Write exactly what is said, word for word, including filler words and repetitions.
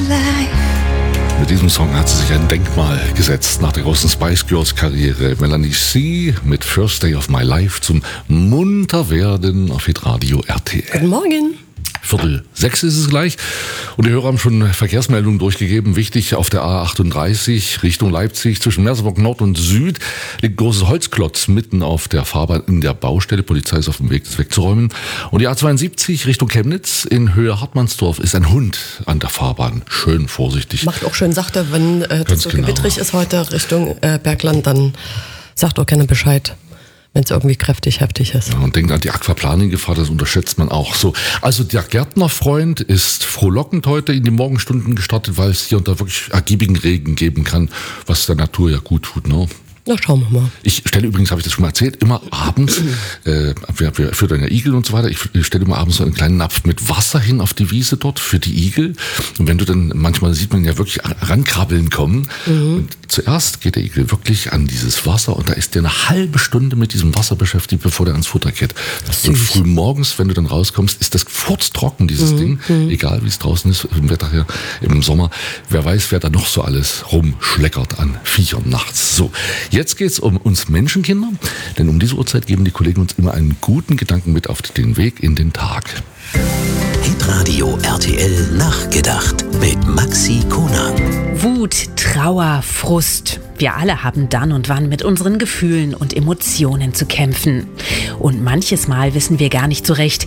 Mit diesem Song hat sie sich ein Denkmal gesetzt nach der großen Spice Girls Karriere. Melanie C. mit First Day of My Life zum Munterwerden auf Hitradio R T L. Guten Morgen. Viertel sechs ist es gleich. Und die Hörer haben schon Verkehrsmeldungen durchgegeben. Wichtig, auf der A achtunddreißig Richtung Leipzig zwischen Merseburg Nord und Süd liegt ein großes Holzklotz mitten auf der Fahrbahn in der Baustelle. Polizei ist auf dem Weg, das wegzuräumen. Und die A zweiundsiebzig Richtung Chemnitz in Höhe Hartmannsdorf ist ein Hund an der Fahrbahn. Schön vorsichtig. Macht auch schön sachte, wenn äh, das so genau. gewittrig ist heute Richtung äh, Bergland, dann sagt auch gerne Bescheid, wenn es irgendwie kräftig, heftig ist. Ja, und denkt an die Aquaplaning-Gefahr, das unterschätzt man auch. So, also der Gärtnerfreund ist frohlockend heute in die Morgenstunden gestartet, weil es hier und da wirklich ergiebigen Regen geben kann, was der Natur ja gut tut, ne? Na, schauen wir mal. Ich stelle übrigens, habe ich das schon mal erzählt, immer abends, äh, wir, wir füttern ja Igel und so weiter, ich stelle immer abends so einen kleinen Napf mit Wasser hin auf die Wiese dort für die Igel. Und wenn du dann, manchmal sieht man ja wirklich rankrabbeln kommen. Mhm. Und zuerst geht der Igel wirklich an dieses Wasser und da ist der eine halbe Stunde mit diesem Wasser beschäftigt, bevor der ans Futter geht. Und früh morgens, wenn du dann rauskommst, ist das furztrocken, dieses mhm. Ding. Mhm. Egal wie es draußen ist, im Wetter hier, im Sommer. Wer weiß, wer da noch so alles rumschleckert an Viechern nachts. So. Jetzt geht es um uns Menschenkinder, denn um diese Uhrzeit geben die Kollegen uns immer einen guten Gedanken mit auf den Weg in den Tag. Hitradio R T L Nachgedacht mit Maxi Konag. Wut, Trauer, Frust. Wir alle haben dann und wann mit unseren Gefühlen und Emotionen zu kämpfen. Und manches Mal wissen wir gar nicht so recht,